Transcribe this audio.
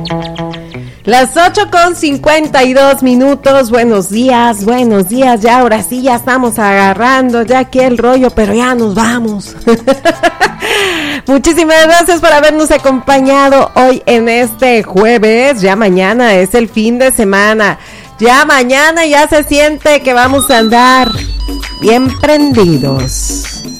Las 8:52. Buenos días, ya ahora sí, ya estamos agarrando ya aquí el rollo, pero ya nos vamos. Muchísimas gracias por habernos acompañado hoy en este jueves. Ya mañana es el fin de semana. Ya mañana ya se siente que vamos a andar bien prendidos.